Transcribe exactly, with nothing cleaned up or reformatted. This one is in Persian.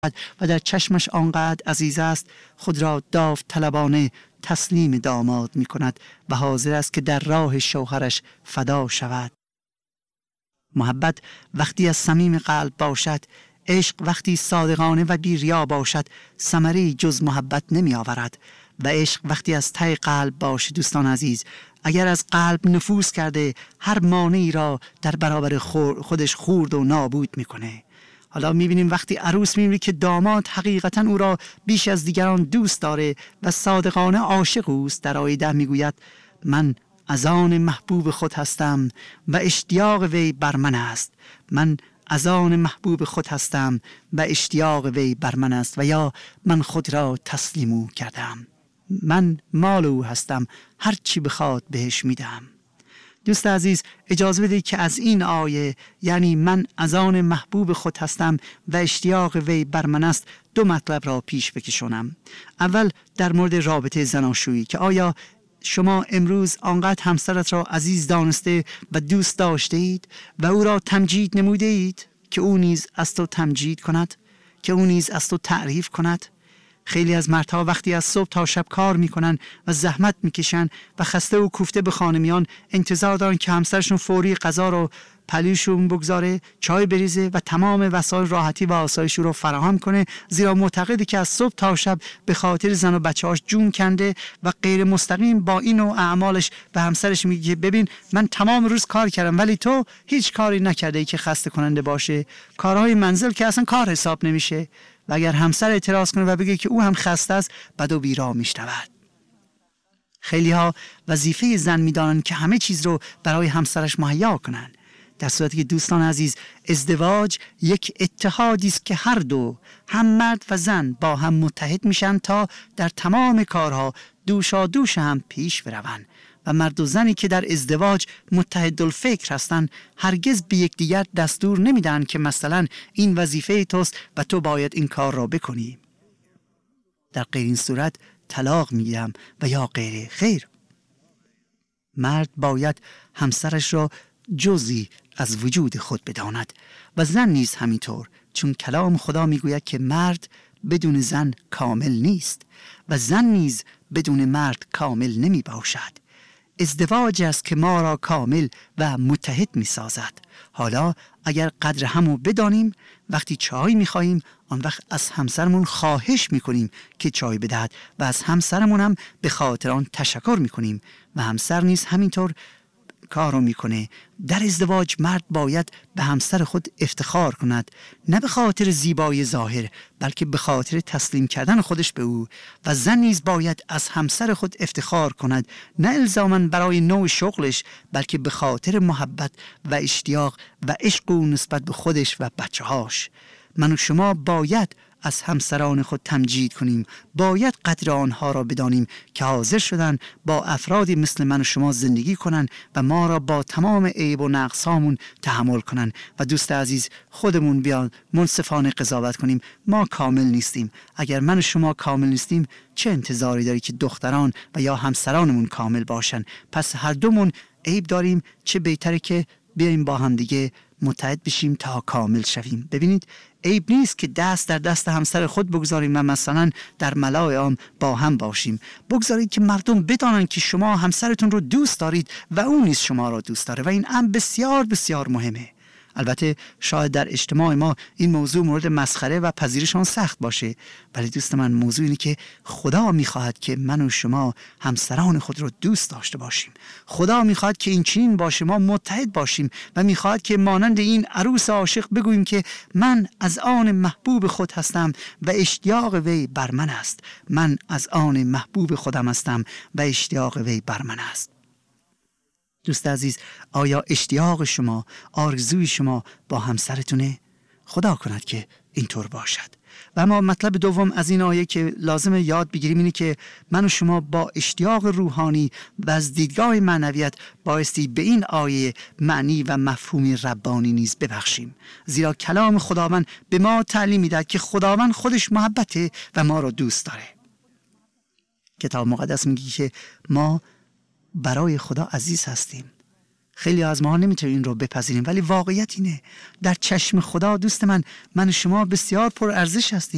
و در چشمش آنقدر عزیز است خود را داوطلبانه تسلیم داماد می کند و حاضر است که در راه شوهرش فدا شود. محبت وقتی از صمیم قلب باشد، عشق وقتی صادقانه و بی ریا باشد، ثمری جز محبت نمی آورد. و عشق وقتی از ته قلب باشه دوستان عزیز، اگر از قلب نفوذ کرده هر مانعی را در برابر خودش خورد و نابود میکنه. حالا میبینیم وقتی عروس میبینیم که داماد حقیقتا او را بیش از دیگران دوست داره و صادقانه عاشق اوست. در آیه ده میگوید من از آن محبوب خود هستم و اشتیاق وی بر من است. من از آن محبوب خود هستم و اشتیاق وی بر من است. و یا من خود را تسلیم او کردم، من مال او هستم، هر چی بخواد بهش میدم. دوست عزیز اجازه بده که از این آیه، یعنی من از آن محبوب خود هستم و اشتیاق وی بر من است، دو مطلب را پیش بکشونم. اول در مورد رابطه زناشویی که آیا شما امروز آنقدر همسرت را عزیز دانسته و دوست داشته اید و او را تمجید نموده اید که او نیز از تو تمجید کند، که او نیز از تو تعریف کند؟ خیلی از مردها وقتی از صبح تا شب کار میکنن و زحمت میکشن و خسته و کوفته به خانه میان، انتظار دارن که همسرشون فوری غذا رو پلیشون بگذاره، چای بریزه و تمام وسایل راحتی و آسایش رو فراهم کنه، زیرا معتقده که از صبح تا شب به خاطر زن و بچه‌هاش جون کنده و غیر مستقیم با این و اعمالش به همسرش میگه ببین من تمام روز کار کردم ولی تو هیچ کاری نکرده ای که خسته کننده باشه. کارهای منزل که اصلا کار حساب نمیشه. و اگر همسر اعتراض کنه و بگه که او هم خسته است، بد و بیرا میشنود. خیلی ها وظیفه زن میدانن که همه چیز رو برای همسرش مهیا کنن، در صورتی که دوستان عزیز ازدواج یک اتحادی است که هر دو، هم مرد و زن، با هم متحد میشن تا در تمام کارها دوشا دوش هم پیش بروند. و مرد و زنی که در ازدواج متحدالفکر هستند هرگز به یکدیگر دستور نمیدن که مثلا این وظیفه توست و تو باید این کار را بکنی. در غیر این صورت طلاق میگیرم و یا غیره. خیر، مرد باید همسرش را جزئی از وجود خود بداند و زن نیز همینطور، چون کلام خدا میگوید که مرد بدون زن کامل نیست و زن نیز بدون مرد کامل نمی باشد. ازدواج است که ما را کامل و متحد می سازد. حالا اگر قدر همو بدانیم، وقتی چای می خواهیم آن وقت از همسرمون خواهش می کنیم که چای بدهد و از همسرمون هم به خاطر آن تشکر می کنیم و همسر نیز همینطور کارو میکنه. در ازدواج مرد باید به همسر خود افتخار کند، نه به خاطر زیبایی ظاهر بلکه به خاطر تسلیم کردن خودش به او. و زن نیز باید از همسر خود افتخار کند، نه الزاماً برای نوع شغلش بلکه به خاطر محبت و اشتیاق و عشق او نسبت به خودش و بچه‌هاش. من و شما باید از همسران خود تمجید کنیم، باید قدر آنها را بدانیم که حاضر شدن با افرادی مثل من و شما زندگی کنن و ما را با تمام عیب و نقصامون تحمل کنن. و دوست عزیز خودمون بیان منصفانه قضاوت کنیم، ما کامل نیستیم. اگر من و شما کامل نیستیم چه انتظاری داری که دختران و یا همسرانمون کامل باشن؟ پس هر دومون عیب داریم، چه بهتره که بیایم با هم دیگه متحد بشیم تا کامل شویم. ببینید عیب نیست که دست در دست همسر خود بگذاریم و مثلا در ملای عام با هم باشیم. بگذارید که مردم بدانند که شما همسرتون رو دوست دارید و اون نیز شما را دوست داره و این امر بسیار بسیار مهمه. البته شاید در اجتماع ما این موضوع مورد مسخره و پذیرشان سخت باشه، ولی دوست من موضوع اینه که خدا میخواهد که من و شما همسران خود رو دوست داشته باشیم. خدا میخواهد که این چنین باشه، ما متحد باشیم و میخواهد که مانند این عروس عاشق بگوییم که من از آن محبوب خود هستم و اشتیاق وی بر من است. من از آن محبوب خودم هستم و اشتیاق وی بر من است. دوست عزیز آیا اشتیاق شما، آرزوی شما با همسرتونه؟ خدا کند که اینطور باشد. و اما مطلب دوم از این آیه که لازم یاد بگیریم اینه که من و شما با اشتیاق روحانی و از دیدگاه معنویت بایستی به این آیه معنی و مفهومی ربانی نیز ببخشیم، زیرا کلام خداوند به ما تعلیم میدهد که خداوند خودش محبته و ما را دوست داره. کتاب مقدس میگه که ما برای خدا عزیز هستیم. خیلی از ما نمیتونیم این رو بپذیریم، ولی واقعیت اینه در چشم خدا دوست من من و شما بسیار پر ارزش هستیم.